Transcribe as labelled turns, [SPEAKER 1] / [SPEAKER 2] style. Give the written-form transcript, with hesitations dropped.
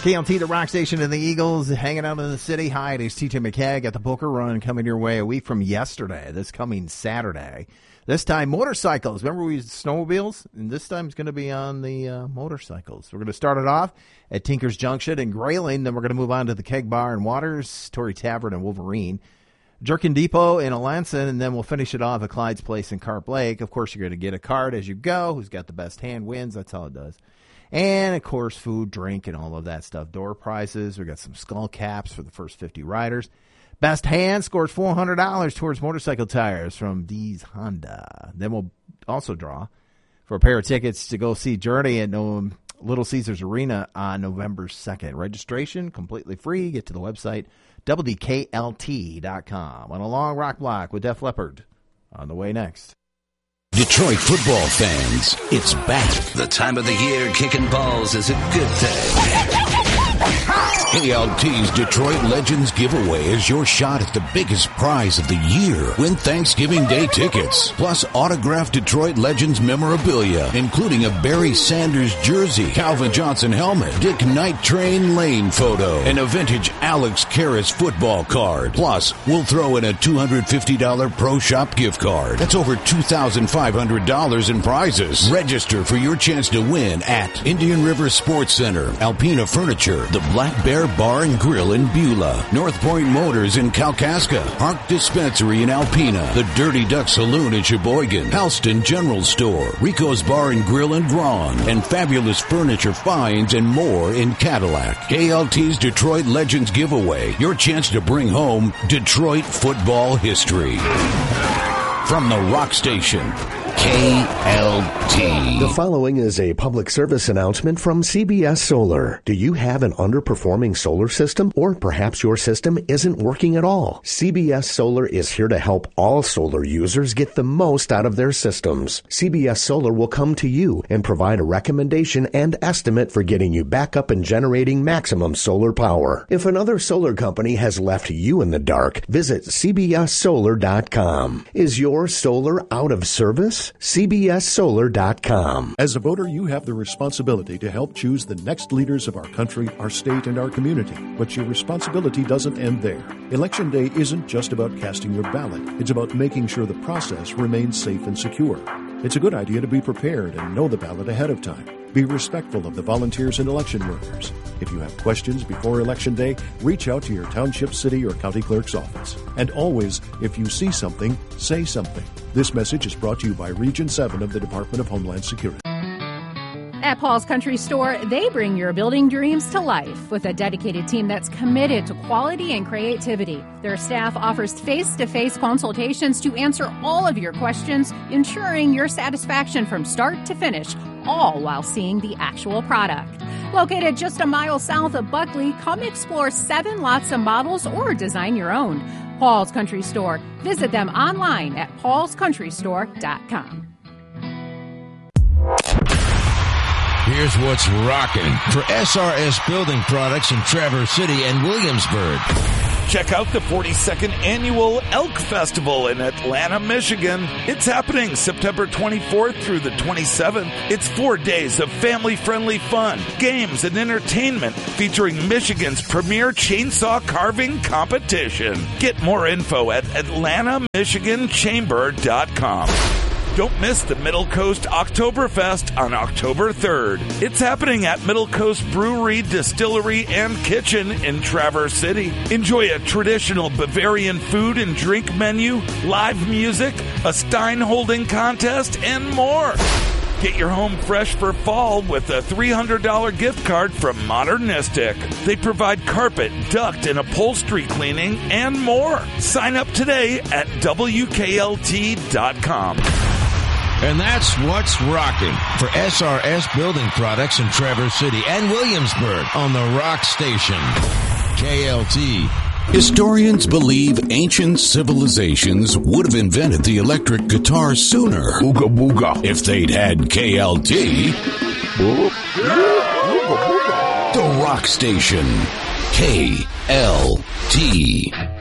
[SPEAKER 1] KLT, the rock station of the Eagles, hanging out in the city. Hi, it is TJ McKay. Got the Booker Run coming your way a week from yesterday, this coming Saturday. This time, motorcycles. Remember we used snowmobiles? And this time it's going to be on the motorcycles. We're going to start it off at Tinker's Junction in Grayling. Then we're going to move on to the Keg Bar and Waters, Torrey Tavern and Wolverine, Jerkin Depot in Alanson, and then we'll finish it off at Clyde's Place in Carp Lake. Of course, you're going to get a card as you go. Who's got the best hand wins. That's all it does. And, of course, food, drink, and all of that stuff. Door prizes. We got some skull caps for the first 50 riders. Best hand scores $400 towards motorcycle tires from D's Honda. Then we'll also draw for a pair of tickets to go see Journey at Little Caesars Arena on November 2nd. Registration, completely free. Get to the website, WDKLT.com. On a long rock block with Def Leppard. On the way next.
[SPEAKER 2] Detroit football fans, it's back. The time of the year kicking balls is a good thing. KLT's Detroit Legends giveaway is your shot at the biggest prize of the year. Win Thanksgiving Day tickets, plus autographed Detroit Legends memorabilia, including a Barry Sanders jersey, Calvin Johnson helmet, Dick Night Train Lane photo, and a vintage Alex Karras football card. Plus, we'll throw in a $250 Pro Shop gift card. That's over $2,500 in prizes. Register for your chance to win at Indian River Sports Center, Alpina Furniture, the Black Bear Bar and Grill in Beulah, North Point Motors in Kalkaska, Park Dispensary in Alpena, the Dirty Duck Saloon in Sheboygan, Halston General Store, Rico's Bar and Grill in Braun, and Fabulous Furniture Finds and more in Cadillac. KLT's Detroit Legends giveaway, your chance to bring home Detroit football history. From the Rock Station, KLT.
[SPEAKER 3] The following is a public service announcement from CBS Solar. Do you have an underperforming solar system, or perhaps your system isn't working at all? CBS Solar is here to help all solar users get the most out of their systems. CBS Solar will come to you and provide a recommendation and estimate for getting you back up and generating maximum solar power. If another solar company has left you in the dark, visit cbssolar.com. Is your solar out of service? cbssolar.com.
[SPEAKER 4] As a voter, you have the responsibility to help choose the next leaders of our country, our state, and our community. But your responsibility doesn't end there. Election Day isn't just about casting your ballot. It's about making sure the process remains safe and secure. It's a good idea to be prepared and know the ballot ahead of time. Be respectful of the volunteers and election workers. If you have questions before Election Day, reach out to your township, city, or county clerk's office. And always, if you see something, say something. This message is brought to you by Region 7 of the Department of Homeland Security.
[SPEAKER 5] At Paul's Country Store, they bring your building dreams to life with a dedicated team that's committed to quality and creativity. Their staff offers face-to-face consultations to answer all of your questions, ensuring your satisfaction from start to finish, all while seeing the actual product. Located just a mile south of Buckley, come explore 7 lots of models or design your own. Paul's Country Store. Visit them online at paulscountrystore.com.
[SPEAKER 6] Here's what's rocking for SRS Building Products in Traverse City and Williamsburg.
[SPEAKER 7] Check out the 42nd Annual Elk Festival in Atlanta, Michigan. It's happening September 24th through the 27th. It's 4 days of family-friendly fun, games, and entertainment featuring Michigan's premier chainsaw carving competition. Get more info at AtlantaMichiganChamber.com. Don't miss the Middle Coast Oktoberfest on October 3rd. It's happening at Middle Coast Brewery, Distillery, and Kitchen in Traverse City. Enjoy a traditional Bavarian food and drink menu, live music, a Stein holding contest, and more. Get your home fresh for fall with a $300 gift card from Modernistic. They provide carpet, duct, and upholstery cleaning and more. Sign up today at WKLT.com.
[SPEAKER 6] And that's what's rocking for SRS Building Products in Traverse City and Williamsburg on the Rock Station. KLT.
[SPEAKER 2] Historians believe ancient civilizations would have invented the electric guitar sooner. Ooga booga. If they'd had KLT. The Rock Station. KLT.